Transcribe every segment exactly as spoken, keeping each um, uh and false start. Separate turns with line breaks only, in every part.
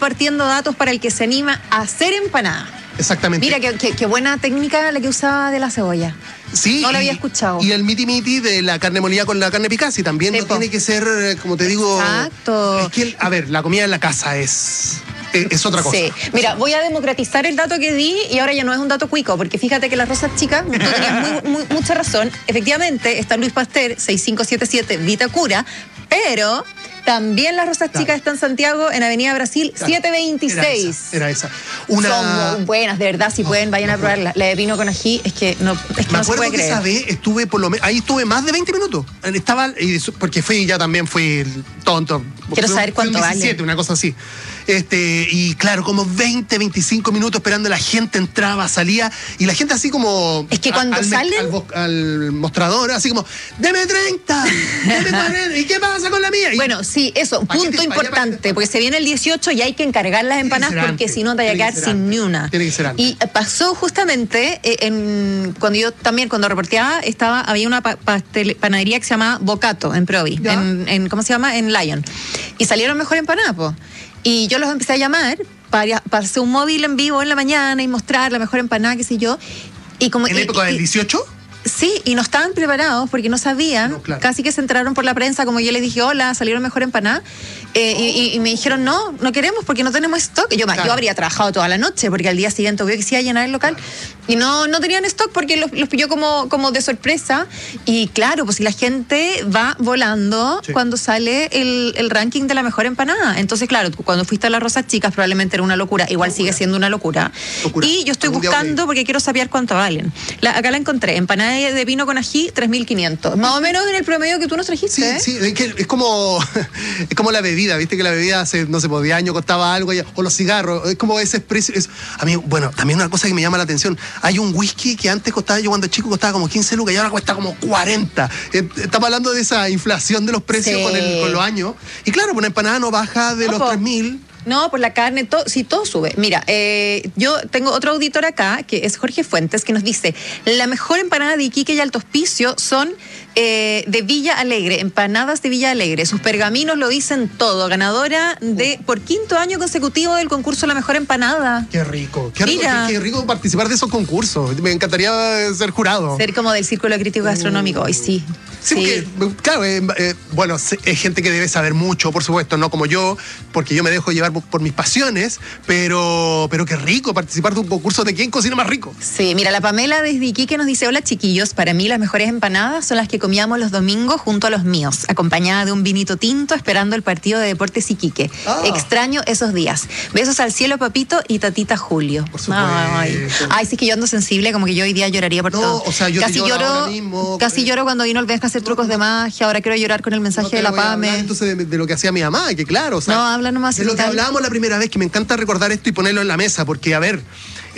compartiendo datos para el que se anima a hacer empanada.
Exactamente.
Mira, qué, qué, qué buena técnica la que usaba de la cebolla.
Sí,
no lo
y,
había escuchado.
Y el miti miti de la carne molida con la carne picada, y también sí, no po. tiene que ser, como te digo...
Exacto.
Es que, a ver, la comida en la casa es... es otra cosa.
Sí, mira, voy a democratizar el dato que di y ahora ya no es un dato cuico, porque fíjate que las rosas chicas, tú tenías muy, muy, mucha razón, efectivamente está Luis Pasteur, seis cinco siete siete Vitacura, pero también las rosas claro. chicas están en Santiago, en Avenida Brasil, claro. setecientos veintiséis.
Era esa. Era esa. Una...
Son muy buenas, de verdad, si oh, pueden, vayan no, a probarla. La de pino con ají, es que no, es que
Me
no se puede
que
creer.
esa vez estuve por lo menos, ahí estuve más de veinte minutos. Estaba, porque fui, ya también fui tonto.
Quiero saber cuánto
vale. diecisiete, una cosa así. Este, y claro, como veinte, veinticinco minutos esperando, la gente entraba, salía, y la gente así como...
Es que cuando
al,
salen...
Al, al, al mostrador, así como, deme treinta, deme cuarenta, ¿y qué pasa con la mía? Y,
bueno, sí, eso, punto importante, porque se viene el dieciocho y hay que encargar las empanadas porque si no te vas a quedar sin ni una.
Tiene que ser antes.
Y pasó justamente, eh, en, cuando yo también, cuando reporteaba, estaba, había una pa pastel, panadería que se llama Bocato, en Provi, en, en, ¿cómo se llama? En Lyon. Y salieron mejor empanadas, po. Y yo los empecé a llamar para, para hacer un móvil en vivo en la mañana y mostrar la mejor empanada, qué sé yo. Y como,
¿En la época
y,
del dieciocho?
Sí, y no estaban preparados porque no sabían,
no, claro.
casi que se enteraron por la prensa, como yo les dije, hola, salieron mejor empanadas, eh, oh. y, y me dijeron, no, no queremos porque no tenemos stock. Y yo, claro. yo habría trabajado toda la noche porque al día siguiente obvio que se iba a llenar el local, claro. y no, no tenían stock porque los, los pilló como, como de sorpresa. Y claro, pues si la gente va volando sí. cuando sale el, el ranking de la mejor empanada. Entonces, claro, cuando fuiste a las Rosas Chicas probablemente era una locura, igual locura. sigue siendo una locura. locura. Y yo estoy buscando porque quiero saber cuánto valen. La, acá la encontré, empanada de vino con ají, tres mil quinientos. Más o menos en el promedio que tú nos trajiste.
Sí,
¿eh?
sí, es, que es como es como la bebida, viste que la bebida hace, no sé, por diez años costaba algo, o los cigarros, es como ese precio. Es, a mí, bueno, también una cosa que me llama la atención, hay un whisky que antes costaba, yo cuando chico costaba como quince lucas y ahora cuesta como cuarenta. Estamos hablando de esa inflación de los precios sí. con, el, con los años. Y claro, una empanada no baja de Ojo. los tres mil.
No, por la carne, todo, sí, todo sube. Mira, eh, yo tengo otro auditor acá, que es Jorge Fuentes, que nos dice, la mejor empanada de Iquique y Alto Hospicio son eh, de Villa Alegre, empanadas de Villa Alegre. Sus pergaminos lo dicen todo. Ganadora de por quinto año consecutivo del concurso La Mejor Empanada.
Qué rico, qué rico, qué, qué rico participar de esos concursos. Me encantaría ser jurado.
Ser como del Círculo Crítico Gastronómico, hoy sí.
Sí, sí. Porque, claro, eh, eh, bueno, es gente que debe saber mucho, por supuesto, no como yo, porque yo me dejo llevar por, por mis pasiones, pero, pero qué rico participar de un concurso de quién cocina más rico.
Sí, mira, la Pamela desde Iquique nos dice, hola chiquillos, para mí las mejores empanadas son las que comíamos los domingos junto a los míos, acompañada de un vinito tinto esperando el partido de Deportes Iquique. Ah. Extraño esos días. Besos al cielo, papito, y tatita Julio.
Por supuesto.
Ay, ay, sí que yo ando sensible, como que yo hoy día lloraría por
no,
todo.
O sea, yo
casi
lloro,
lloro
ahora mismo,
casi
eh,
lloro cuando vino el Benja a hacer trucos no, de magia, ahora quiero llorar con el mensaje no de la Pame.
Entonces de, de lo que hacía mi mamá, que claro, o sea,
no, habla nomás.
De lo que hablábamos la primera vez, que me encanta recordar esto y ponerlo en la mesa, porque a ver,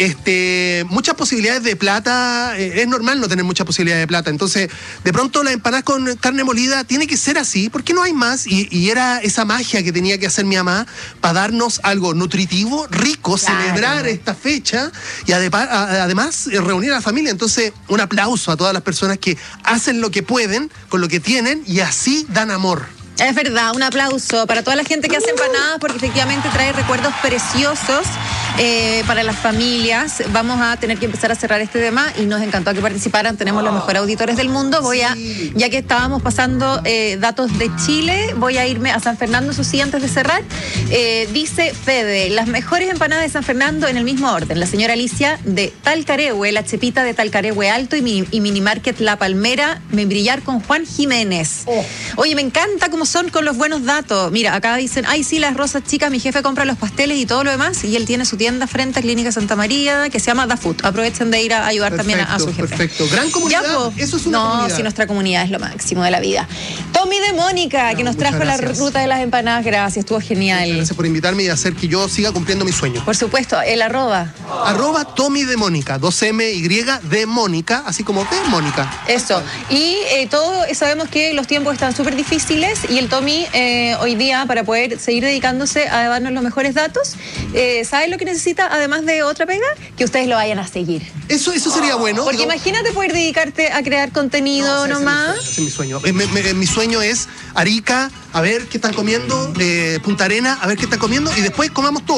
este, muchas posibilidades de plata, eh, es normal no tener muchas posibilidades de plata, entonces de pronto la empanada con carne molida tiene que ser así, porque no hay más, y, y era esa magia que tenía que hacer mi mamá para darnos algo nutritivo, rico, claro. celebrar esta fecha y además, además reunir a la familia. Entonces un aplauso a todas las personas que hacen lo que pueden con lo que tienen y así dan amor.
Es verdad, un aplauso para toda la gente que hace empanadas porque efectivamente trae recuerdos preciosos eh, para las familias. Vamos a tener que empezar a cerrar este tema y nos encantó que participaran. Tenemos los mejores auditores del mundo. Voy a, ya que estábamos pasando eh, datos de Chile, voy a irme a San Fernando, eso sí, antes de cerrar. Eh, dice Fede, las mejores empanadas de San Fernando en el mismo orden. La señora Alicia de Talcarehue, la Chepita de Talcarehue Alto y, mi, y Minimarket La Palmera, me brillar con Juan Jiménez. Oh. Oye, me encanta cómo son con los buenos datos. Mira, acá dicen, ay sí, las rosas chicas, mi jefe compra los pasteles y todo lo demás, y él tiene su tienda frente a Clínica Santa María, que se llama Da Food. Aprovechen de ir a ayudar perfecto, también a, a su jefe.
Perfecto, gran comunidad, ya, eso es una
no,
comunidad.
No, si nuestra comunidad es lo máximo de la vida. Tommy de Mónica, no, que nos trajo
gracias.
la ruta de las empanadas, gracias, estuvo genial.
Gracias por invitarme y hacer que yo siga cumpliendo mi sueño.
Por supuesto, el arroba.
Arroba Tommy de Mónica, dos M Y de Mónica, así como de Mónica.
Eso, y eh, todo, sabemos que los tiempos están súper difíciles y el Tommy eh, hoy día, para poder seguir dedicándose a darnos los mejores datos, eh, ¿saben lo que necesita? Además de otra pega, que ustedes lo vayan a seguir.
Eso, eso sería bueno.
Porque no, imagínate poder dedicarte a crear contenido no, o sea, nomás.
Ese es mi sueño. Ese es mi sueño. Mi, mi, mi sueño es Arica, a ver qué están comiendo, eh, Punta Arena, a ver qué están comiendo y después comamos todo.